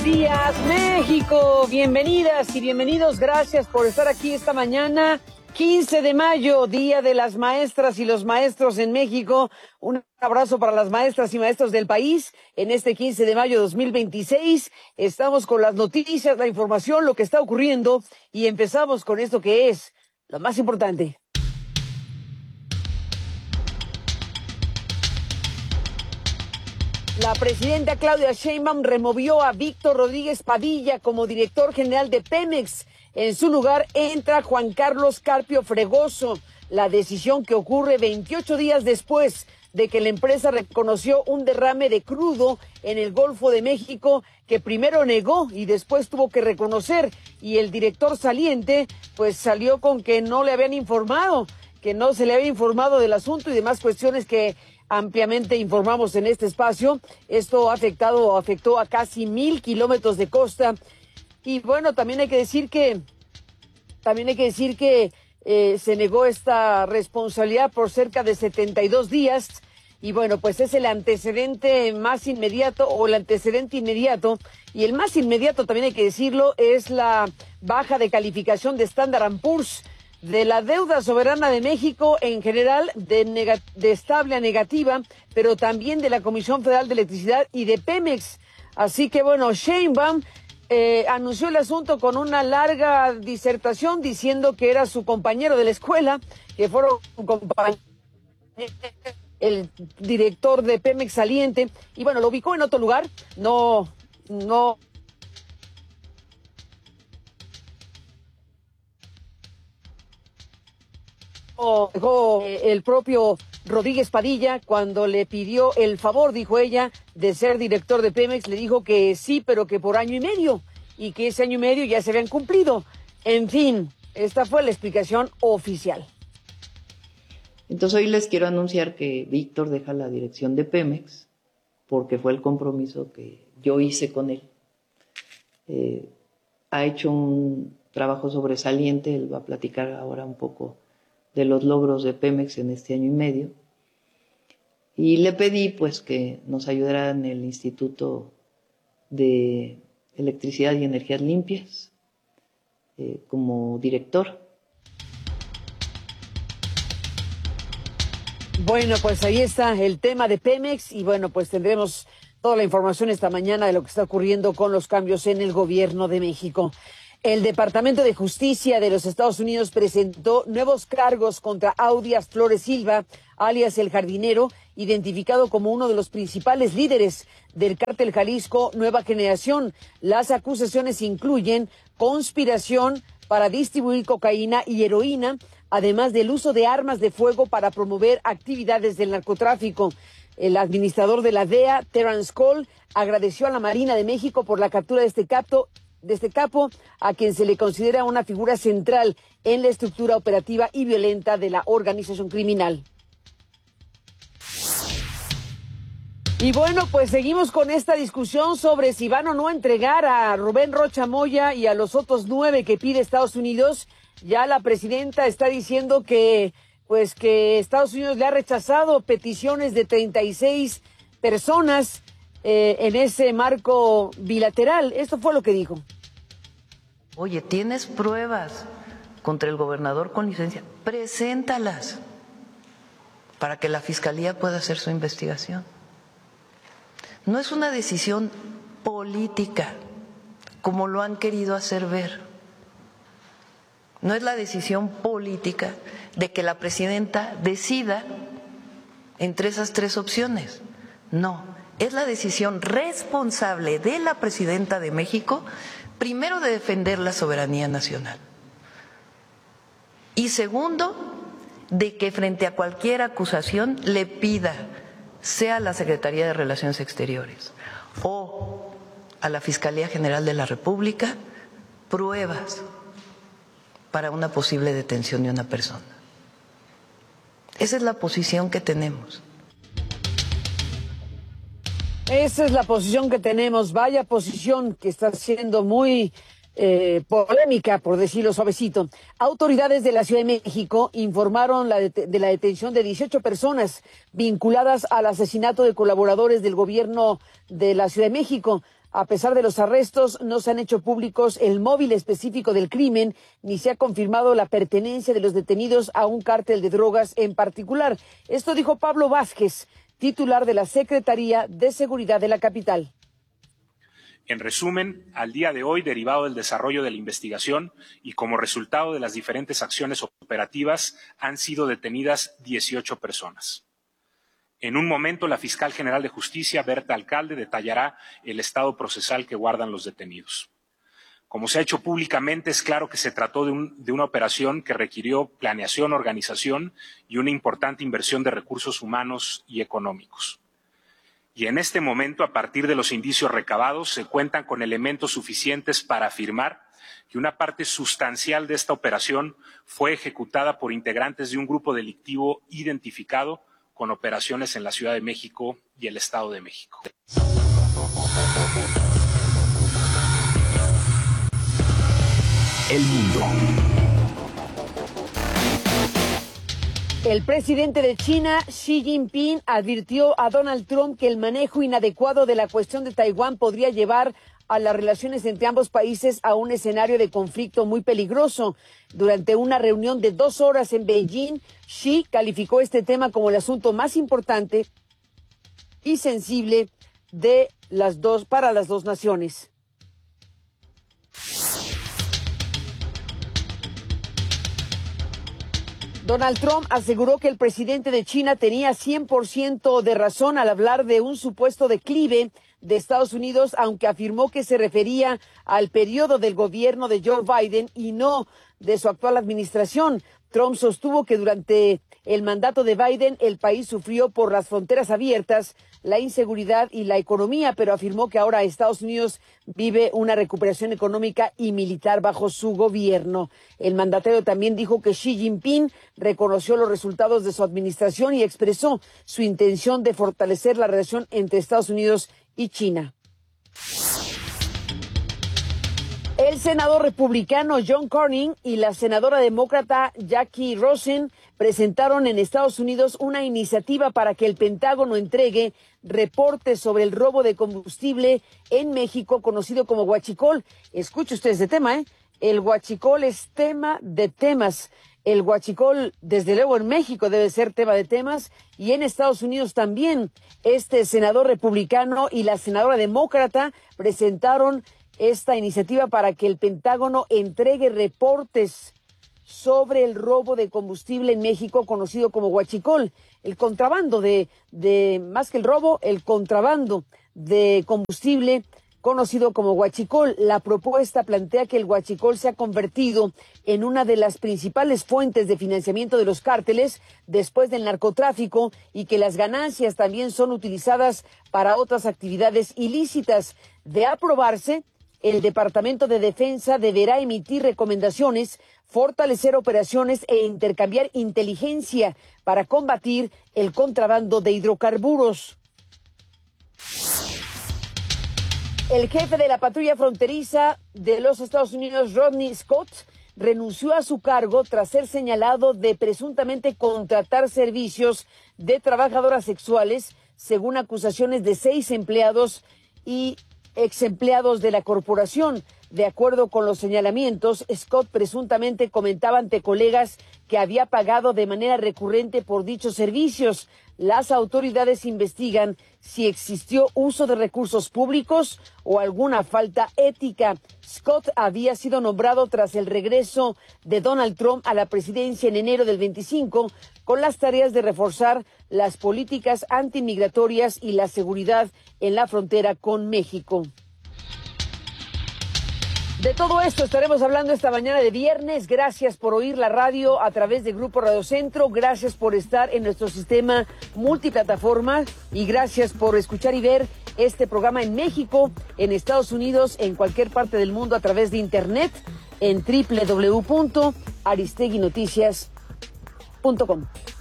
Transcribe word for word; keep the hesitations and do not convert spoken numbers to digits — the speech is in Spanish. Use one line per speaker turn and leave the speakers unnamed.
días, México. Bienvenidas y bienvenidos. Gracias por estar aquí esta mañana. quince de mayo, Día de las Maestras y los Maestros en México. Un abrazo para las maestras y maestros del país. En este quince de mayo de dos mil veintiséis estamos con las noticias, la información, lo que está ocurriendo y empezamos con esto que es lo más importante. La presidenta Claudia Sheinbaum removió a Víctor Rodríguez Padilla como director general de Pemex. En su lugar entra Juan Carlos Carpio Fregoso. La decisión que ocurre veintiocho días después de que la empresa reconoció un derrame de crudo en el Golfo de México que primero negó y después tuvo que reconocer. Y el director saliente pues salió con que no le habían informado, que no se le había informado del asunto y demás cuestiones que ampliamente informamos en este espacio. Esto ha afectado o afectó a casi mil kilómetros de costa. Y bueno, también hay que decir que, también hay que decir que eh, se negó esta responsabilidad por cerca de setenta y dos días. Y bueno, pues es el antecedente más inmediato o el antecedente inmediato. Y el más inmediato, también hay que decirlo, es la baja de calificación de Standard and Poor's de la deuda soberana de México en general, de, neg- de estable a negativa, pero también de la Comisión Federal de Electricidad y de Pemex. Así que bueno, Sheinbaum eh, anunció el asunto con una larga disertación diciendo que era su compañero de la escuela, que fueron compañeros, el director de Pemex saliente, y bueno, lo ubicó en otro lugar, no, no. Dejó el propio Rodríguez Padilla cuando le pidió el favor, dijo ella, de ser director de Pemex. Le dijo que sí, pero que por año y medio, y que ese año y medio ya se habían cumplido. En fin, esta fue la explicación oficial.
Entonces hoy les quiero anunciar que Víctor deja la dirección de Pemex porque fue el compromiso que yo hice con él. Eh, ha hecho un trabajo sobresaliente, él va a platicar ahora un poco de los logros de Pemex en este año y medio. Y le pedí pues que nos ayudara en el Instituto de Electricidad y Energías Limpias eh, como director.
Bueno, pues ahí está el tema de Pemex y bueno, pues tendremos toda la información esta mañana de lo que está ocurriendo con los cambios en el gobierno de México. El Departamento de Justicia de los Estados Unidos presentó nuevos cargos contra Audias Flores Silva, alias El Jardinero, identificado como uno de los principales líderes del cártel Jalisco Nueva Generación. Las acusaciones incluyen conspiración para distribuir cocaína y heroína, además del uso de armas de fuego para promover actividades del narcotráfico. El administrador de la D E A, Terrence Cole, agradeció a la Marina de México por la captura de este capo, de este capo, a quien se le considera una figura central en la estructura operativa y violenta de la organización criminal. Y bueno, pues seguimos con esta discusión sobre si van o no a entregar a Rubén Rocha Moya y a los otros nueve que pide Estados Unidos. Ya la presidenta está diciendo que, pues que Estados Unidos le ha rechazado peticiones de treinta y seis personas eh, en ese marco bilateral. Esto fue lo que dijo.
Oye, ¿tienes pruebas contra el gobernador con licencia? Preséntalas para que la Fiscalía pueda hacer su investigación. No es una decisión política, como lo han querido hacer ver. No es la decisión política de que la presidenta decida entre esas tres opciones. No, es la decisión responsable de la presidenta de México, primero, de defender la soberanía nacional y segundo, de que frente a cualquier acusación le pida, sea a la Secretaría de Relaciones Exteriores o a la Fiscalía General de la República, pruebas para una posible detención de una persona. Esa es la posición que tenemos.
Esa es la posición que tenemos. Vaya posición que está siendo muy eh, polémica, por decirlo suavecito. Autoridades de la Ciudad de México informaron la de, de la detención de dieciocho personas vinculadas al asesinato de colaboradores del gobierno de la Ciudad de México. A pesar de los arrestos, no se han hecho públicos el móvil específico del crimen, ni se ha confirmado la pertenencia de los detenidos a un cártel de drogas en particular. Esto dijo Pablo Vázquez, titular de la Secretaría de Seguridad de la capital.
En resumen, al día de hoy, derivado del desarrollo de la investigación y como resultado de las diferentes acciones operativas, han sido detenidas dieciocho personas. En un momento, la fiscal general de Justicia, Berta Alcalde, detallará el estado procesal que guardan los detenidos. Como se ha hecho públicamente, es claro que se trató de, un, de una operación que requirió planeación, organización y una importante inversión de recursos humanos y económicos. Y en este momento, a partir de los indicios recabados, se cuentan con elementos suficientes para afirmar que una parte sustancial de esta operación fue ejecutada por integrantes de un grupo delictivo identificado con operaciones en la Ciudad de México y el Estado de México.
El mundo.
El presidente de China, Xi Jinping, advirtió a Donald Trump que el manejo inadecuado de la cuestión de Taiwán podría llevar a las relaciones entre ambos países a un escenario de conflicto muy peligroso. Durante una reunión de dos horas en Beijing, Xi calificó este tema como el asunto más importante y sensible de las dos, para las dos naciones. Donald Trump aseguró que el presidente de China tenía cien por ciento de razón al hablar de un supuesto declive de Estados Unidos, aunque afirmó que se refería al periodo del gobierno de Joe Biden y no de su actual administración. Trump sostuvo que durante el mandato de Biden el país sufrió por las fronteras abiertas, la inseguridad y la economía, pero afirmó que ahora Estados Unidos vive una recuperación económica y militar bajo su gobierno. El mandatario también dijo que Xi Jinping reconoció los resultados de su administración y expresó su intención de fortalecer la relación entre Estados Unidos y China. El senador republicano John Cornyn y la senadora demócrata Jackie Rosen presentaron en Estados Unidos una iniciativa para que el Pentágono entregue reportes sobre el robo de combustible en México, conocido como huachicol. Escuche usted este tema, ¿eh? El huachicol es tema de temas. El huachicol, desde luego, en México debe ser tema de temas y en Estados Unidos también. Este senador republicano y la senadora demócrata presentaron esta iniciativa para que el Pentágono entregue reportes sobre el robo de combustible en México, conocido como huachicol. El contrabando de, de, más que el robo, el contrabando de combustible, conocido como huachicol. La propuesta plantea que el huachicol se ha convertido en una de las principales fuentes de financiamiento de los cárteles después del narcotráfico y que las ganancias también son utilizadas para otras actividades ilícitas. De aprobarse, el Departamento de Defensa deberá emitir recomendaciones, fortalecer operaciones e intercambiar inteligencia para combatir el contrabando de hidrocarburos. El jefe de la patrulla fronteriza de los Estados Unidos, Rodney Scott, renunció a su cargo tras ser señalado de presuntamente contratar servicios de trabajadoras sexuales, según acusaciones de seis empleados y ex empleados de la corporación. De acuerdo con los señalamientos, Scott presuntamente comentaba ante colegas que había pagado de manera recurrente por dichos servicios. Las autoridades investigan si existió uso de recursos públicos o alguna falta ética. Scott había sido nombrado tras el regreso de Donald Trump a la presidencia en enero del veinticinco, con las tareas de reforzar las políticas antimigratorias y la seguridad en la frontera con México. De todo esto estaremos hablando esta mañana de viernes. Gracias por oír la radio a través de Grupo Radio Centro. Gracias por estar en nuestro sistema multiplataforma y gracias por escuchar y ver este programa en México, en Estados Unidos, en cualquier parte del mundo a través de internet en doble u doble u doble u punto aristegui noticias punto com.